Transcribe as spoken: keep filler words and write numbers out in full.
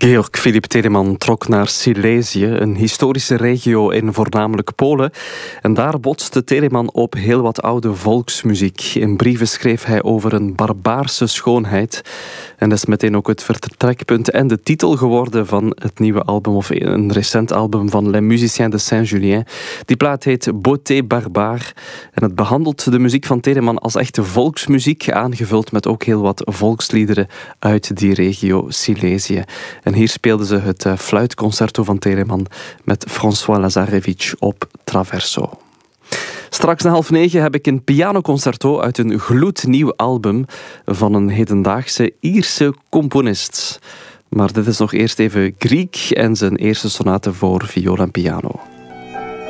Georg Philipp Telemann trok naar Silesië, een historische regio in voornamelijk Polen. En daar botste Telemann op heel wat oude volksmuziek. In brieven schreef hij over een barbaarse schoonheid. En dat is meteen ook het vertrekpunt en de titel geworden van het nieuwe album, of een recent album van Les Musiciens de Saint-Julien. Die plaat heet Beauté Barbare. En het behandelt de muziek van Telemann als echte volksmuziek, aangevuld met ook heel wat volksliederen uit die regio Silesië. En hier speelden ze het fluitconcerto van Telemann met François Lazarevich op traverso. Straks na half negen heb ik een pianoconcerto uit een gloednieuw album van een hedendaagse Ierse componist. Maar dit is nog eerst even Grieg en zijn eerste sonate voor viool en piano.